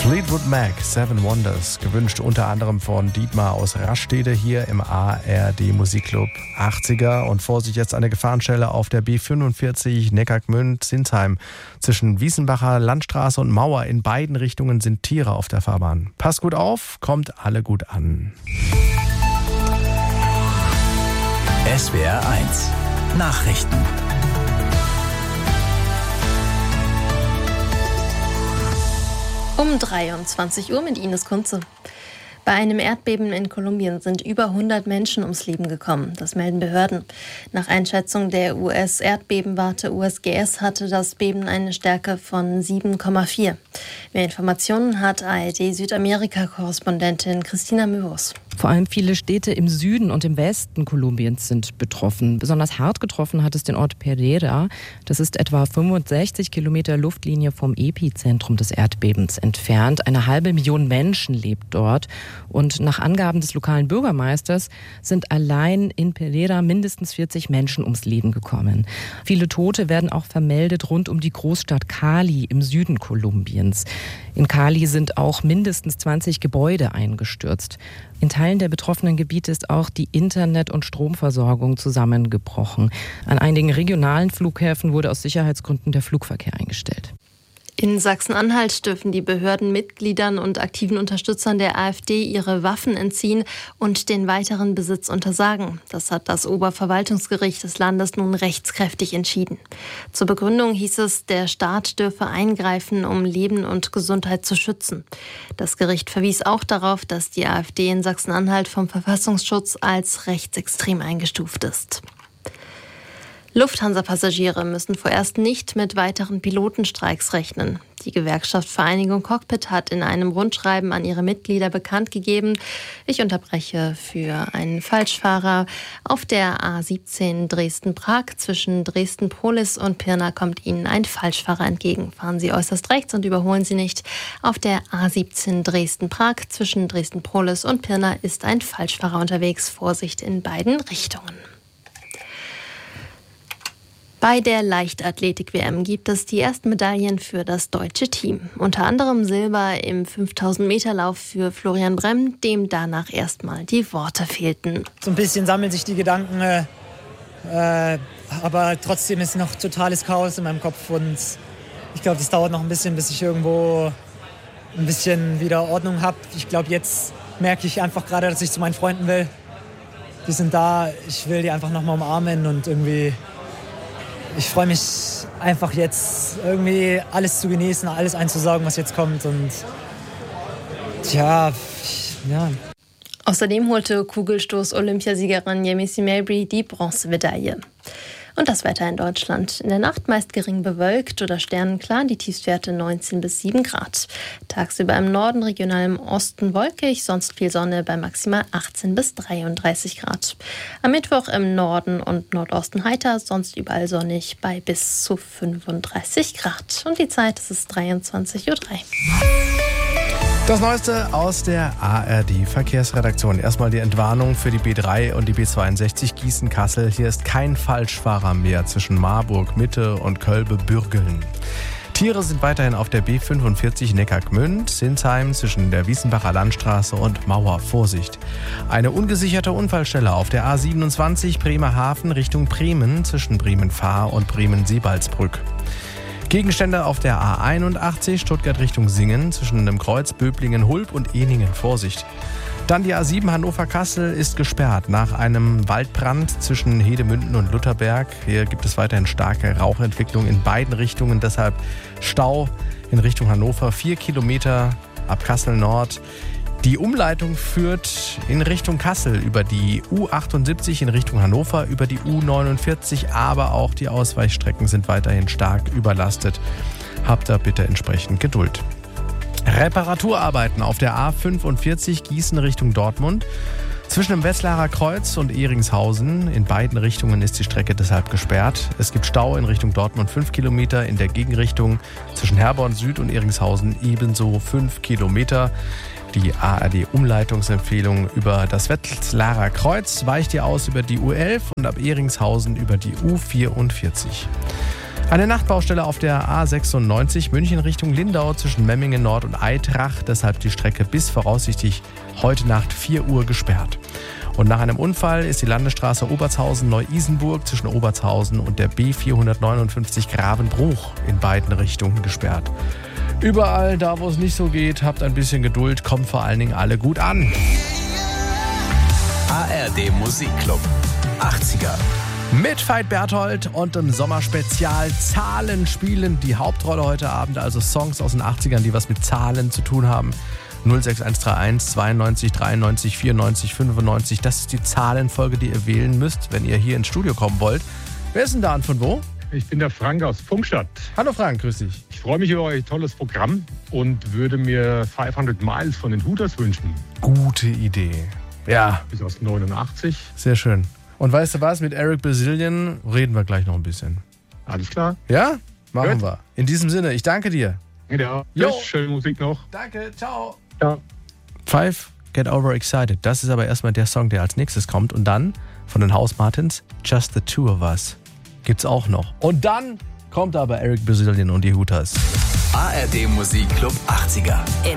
Fleetwood Mac, Seven Wonders, gewünscht unter anderem von Dietmar aus Rastede hier im ARD Musikclub 80er. Und Vorsicht, jetzt eine Gefahrenstelle auf der B45 Neckargmünd-Sinsheim. Zwischen Wiesenbacher Landstraße und Mauer in beiden Richtungen sind Tiere auf der Fahrbahn. Passt gut auf, kommt alle gut an. SWR 1 Nachrichten. Um 23 Uhr mit Ines Kunze. Bei einem Erdbeben in Kolumbien sind über 100 Menschen ums Leben gekommen. Das melden Behörden. Nach Einschätzung der US-Erdbebenwarte USGS hatte das Beben eine Stärke von 7,4. Mehr Informationen hat ARD-Südamerika-Korrespondentin Christina Möhus. Vor allem viele Städte im Süden und im Westen Kolumbiens sind betroffen. Besonders hart getroffen hat es den Ort Pereira. Das ist etwa 65 Kilometer Luftlinie vom Epizentrum des Erdbebens entfernt. 500.000 Menschen lebt dort. Und nach Angaben des lokalen Bürgermeisters sind allein in Pereira mindestens 40 Menschen ums Leben gekommen. Viele Tote werden auch vermeldet rund um die Großstadt Cali im Süden Kolumbiens. In Cali sind auch mindestens 20 Gebäude eingestürzt. In Teilen der betroffenen Gebiete ist auch die Internet- und Stromversorgung zusammengebrochen. An einigen regionalen Flughäfen wurde aus Sicherheitsgründen der Flugverkehr eingestellt. In Sachsen-Anhalt dürfen die Behörden Mitgliedern und aktiven Unterstützern der AfD ihre Waffen entziehen und den weiteren Besitz untersagen. Das hat das Oberverwaltungsgericht des Landes nun rechtskräftig entschieden. Zur Begründung hieß es, der Staat dürfe eingreifen, um Leben und Gesundheit zu schützen. Das Gericht verwies auch darauf, dass die AfD in Sachsen-Anhalt vom Verfassungsschutz als rechtsextrem eingestuft ist. Lufthansa-Passagiere müssen vorerst nicht mit weiteren Pilotenstreiks rechnen. Die Gewerkschaft Vereinigung Cockpit hat in einem Rundschreiben an ihre Mitglieder bekannt gegeben, ich unterbreche für einen Falschfahrer. Auf der A17 Dresden-Prag zwischen Dresden-Polis und Pirna kommt Ihnen ein Falschfahrer entgegen. Fahren Sie äußerst rechts und überholen Sie nicht. Auf der A17 Dresden-Prag zwischen Dresden-Polis und Pirna ist ein Falschfahrer unterwegs. Vorsicht in beiden Richtungen. Bei der Leichtathletik-WM gibt es die ersten Medaillen für das deutsche Team. Unter anderem Silber im 5000-Meter-Lauf für Florian Bremm, dem danach erstmal die Worte fehlten. So ein bisschen sammeln sich die Gedanken, aber trotzdem ist noch totales Chaos in meinem Kopf. Und ich glaube, das dauert noch ein bisschen, bis ich irgendwo ein bisschen wieder Ordnung habe. Ich glaube, jetzt merke ich einfach gerade, dass ich zu meinen Freunden will. Die sind da, ich will die einfach nochmal umarmen und irgendwie... Ich freue mich einfach jetzt irgendwie alles zu genießen, alles einzusaugen, was jetzt kommt. Und ja. Außerdem holte Kugelstoß-Olympiasiegerin Yemisi Mabry die Bronzemedaille. Und das Wetter in Deutschland. In der Nacht meist gering bewölkt oder sternenklar, die Tiefstwerte 19 bis 7 Grad. Tagsüber im Norden, regional im Osten wolkig, sonst viel Sonne bei maximal 18 bis 33 Grad. Am Mittwoch im Norden und Nordosten heiter, sonst überall sonnig bei bis zu 35 Grad. Und die Zeit ist 23:03 Uhr. Das Neueste aus der ARD-Verkehrsredaktion. Erstmal die Entwarnung für die B3 und die B62 Gießen-Kassel. Hier ist kein Falschfahrer mehr zwischen Marburg, Mitte und Kölbe-Bürgeln. Tiere sind weiterhin auf der B45 Neckargmünd, Sinsheim zwischen der Wiesenbacher Landstraße und Mauer. Vorsicht. Eine ungesicherte Unfallstelle auf der A27 Bremerhaven Richtung Bremen zwischen Bremen-Fahr und Bremen-Seebaldsbrück. Gegenstände auf der A81 Stuttgart Richtung Singen zwischen dem Kreuz Böblingen-Hulb und Ehningen. Vorsicht. Dann die A7 Hannover-Kassel ist gesperrt nach einem Waldbrand zwischen Hedemünden und Lutherberg. Hier gibt es weiterhin starke Rauchentwicklung in beiden Richtungen. Deshalb Stau in Richtung Hannover, 4 Kilometer ab Kassel Nord. Die Umleitung führt in Richtung Kassel über die U78 in Richtung Hannover, über die U49, aber auch die Ausweichstrecken sind weiterhin stark überlastet. Habt da bitte entsprechend Geduld. Reparaturarbeiten auf der A45 Gießen Richtung Dortmund. Zwischen dem Wetzlarer Kreuz und Ehringshausen in beiden Richtungen ist die Strecke deshalb gesperrt. Es gibt Stau in Richtung Dortmund 5 Kilometer, in der Gegenrichtung zwischen Herborn Süd und Ehringshausen ebenso 5 Kilometer. Die ARD-Umleitungsempfehlung über das Wetzlarer Kreuz weicht ihr aus über die U11 und ab Ehringshausen über die U44. Eine Nachtbaustelle auf der A96 München Richtung Lindau zwischen Memmingen Nord und Eitrach. Deshalb die Strecke bis voraussichtlich heute Nacht 4 Uhr gesperrt. Und nach einem Unfall ist die Landesstraße Obertshausen-Neu-Isenburg zwischen Obertshausen und der B459 Gravenbruch in beiden Richtungen gesperrt. Überall da, wo es nicht so geht, habt ein bisschen Geduld, kommt vor allen Dingen alle gut an. ARD Musikclub 80er. Mit Veit Berthold und im Sommerspezial Zahlen spielen die Hauptrolle heute Abend, also Songs aus den 80ern, die was mit Zahlen zu tun haben. 06131 92 93 94 95, das ist die Zahlenfolge, die ihr wählen müsst, wenn ihr hier ins Studio kommen wollt. Wer ist denn da und von wo? Ich bin der Frank aus Pfungstadt. Hallo Frank, grüß dich. Ich freue mich über euer tolles Programm und würde mir 500 Miles von den Hooters wünschen. Gute Idee. Ja. Bis aus 89. Sehr schön. Und weißt du was, mit Eric Bazillion reden wir gleich noch ein bisschen. Alles klar. Ja? Machen Gut. wir. In diesem Sinne, ich danke dir. Ja. Jo. Tschüss, schöne Musik noch. Danke, ciao. Ja. 5, Get Over Excited. Das ist aber erstmal der Song, der als nächstes kommt. Und dann von den House Martins, Just the Two of Us. Gibt's auch noch. Und dann kommt aber Eric Bazillion und die Hooters. ARD Musikclub 80er.